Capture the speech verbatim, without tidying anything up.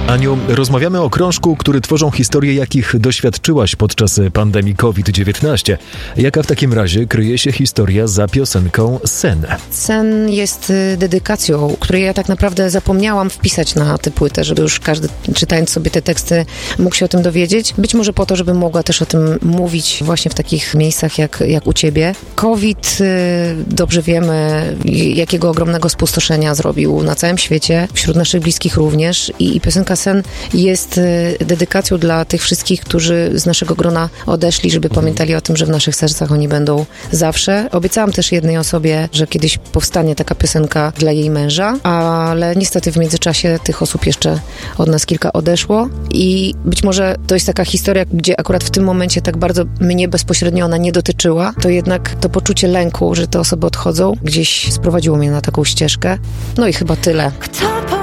Aniu, rozmawiamy o krążku, który tworzą historie, jakich doświadczyłaś podczas pandemii kowid dziewiętnaście. Jaka w takim razie kryje się historia za piosenką Sen? Sen jest dedykacją, której ja tak naprawdę zapomniałam wpisać na tę płytę, żeby już każdy, czytając sobie te teksty, mógł się o tym dowiedzieć. Być może po to, żeby mogła też o tym mówić właśnie w takich miejscach jak, jak u ciebie. COVID, dobrze wiemy, jakiego ogromnego spustoszenia zrobił na całym świecie, wśród naszych bliskich również i, i piosenka Sen jest dedykacją dla tych wszystkich, którzy z naszego grona odeszli, żeby pamiętali o tym, że w naszych sercach oni będą zawsze. Obiecałam też jednej osobie, że kiedyś powstanie taka piosenka dla jej męża, ale niestety w międzyczasie tych osób jeszcze od nas kilka odeszło i być może to jest taka historia, gdzie akurat w tym momencie tak bardzo mnie bezpośrednio ona nie dotyczyła, to jednak to poczucie lęku, że te osoby odchodzą, gdzieś sprowadziło mnie na taką ścieżkę. No i chyba tyle.